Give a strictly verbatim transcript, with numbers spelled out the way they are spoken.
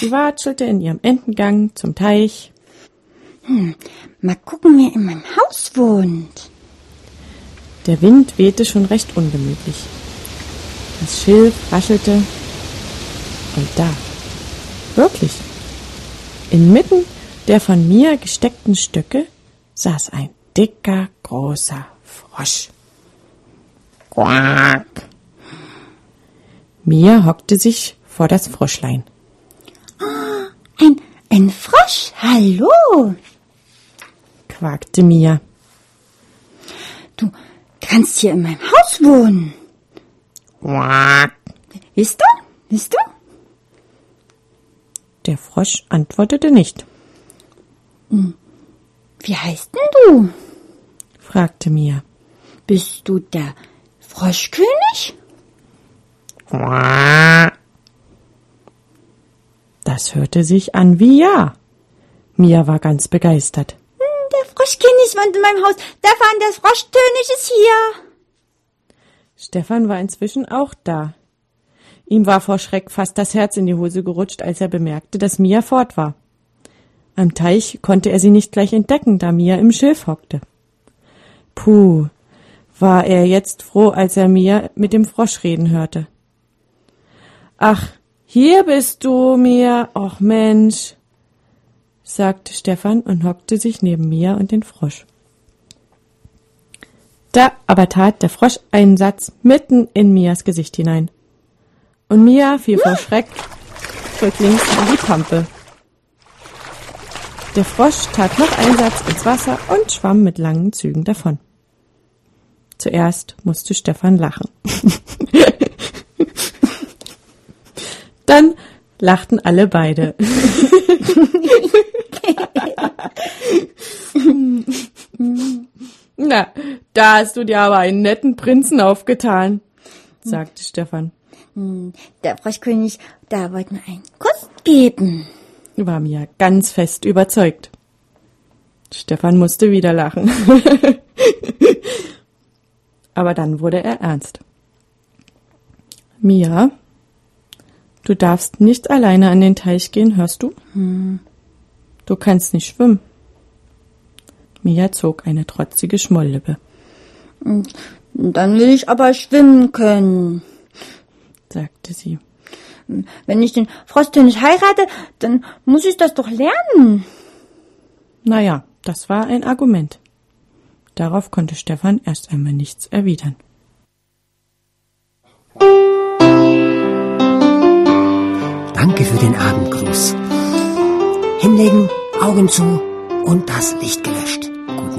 Sie watschelte in ihrem Entengang zum Teich. Hm, mal gucken, wer in meinem Haus wohnt. Der Wind wehte schon recht ungemütlich. Das Schilf raschelte. Und da, wirklich, inmitten der von mir gesteckten Stöcke saß ein dicker, großer Frosch. Quack! Mia hockte sich vor das Froschlein. Oh, ein, ein Frosch, hallo, quakte Mia. Du kannst hier in meinem Haus wohnen. Quack! Bist du? Bist du? Der Frosch antwortete nicht. Wie heißt denn du? fragte Mia. Bist du der Froschkönig? Das hörte sich an wie ja. Mia war ganz begeistert. Der Froschkönig wohnt in meinem Haus. Stefan, der Froschkönig ist hier. Stefan war inzwischen auch da. Ihm war vor Schreck fast das Herz in die Hose gerutscht, als er bemerkte, dass Mia fort war. Am Teich konnte er sie nicht gleich entdecken, da Mia im Schilf hockte. Puh, war er jetzt froh, als er Mia mit dem Frosch reden hörte. »Ach, hier bist du, Mia. Och, Mensch«, sagte Stefan und hockte sich neben Mia und den Frosch. Da aber tat der Frosch einen Satz mitten in Mias Gesicht hinein. Und Mia fiel vor Schreck rücklings in die Pampe. Der Frosch tat noch einen Satz ins Wasser und schwamm mit langen Zügen davon. Zuerst musste Stefan lachen. Dann lachten alle beide. Na, da hast du dir aber einen netten Prinzen aufgetan, sagte Stefan. Der Froschkönig, da wollte mir einen Kuss geben. War Mia ganz fest überzeugt. Stefan musste wieder lachen. Aber dann wurde er ernst. Mia, du darfst nicht alleine an den Teich gehen, hörst du? Hm. Du kannst nicht schwimmen. Mia zog eine trotzige Schmolllippe. Dann will ich aber schwimmen können, sagte sie. Wenn ich den Froschkönig heirate, dann muss ich das doch lernen. Naja, das war ein Argument. Darauf konnte Stefan erst einmal nichts erwidern. Danke für den Abendgruß. Hinlegen, Augen zu und das Licht gelöscht.